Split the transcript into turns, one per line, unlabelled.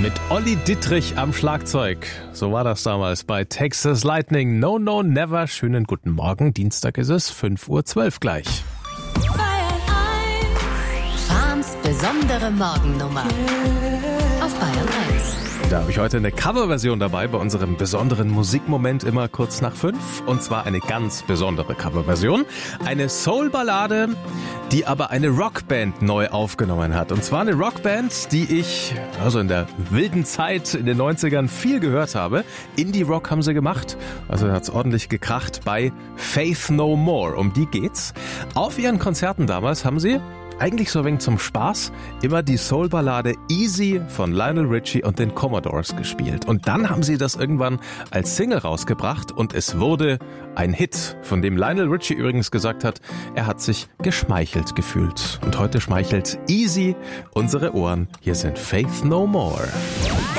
Mit Olli Dittrich am Schlagzeug. So war das damals bei Texas Lightning. No, no, never. Schönen guten Morgen. Dienstag ist es, 5:12 Uhr gleich.
Frans besondere Morgennummer auf Bayern 1.
Da habe ich heute eine Coverversion dabei bei unserem besonderen Musikmoment immer kurz nach 5. Und zwar eine ganz besondere Coverversion. Eine Soul-Ballade, die aber eine Rockband neu aufgenommen hat. Und zwar eine Rockband, die ich also in der wilden Zeit in den 90ern viel gehört habe. Indie-Rock haben sie gemacht. Also hat es ordentlich gekracht bei Faith No More. Um die geht's. Auf ihren Konzerten damals haben sie eigentlich so ein wenig zum Spaß immer die Soul-Ballade Easy von Lionel Richie und den Commodores gespielt. Und dann haben sie das irgendwann als Single rausgebracht und es wurde ein Hit, von dem Lionel Richie übrigens gesagt hat, er hat sich geschmeichelt gefühlt. Und heute schmeichelt Easy unsere Ohren. Hier sind Faith No More.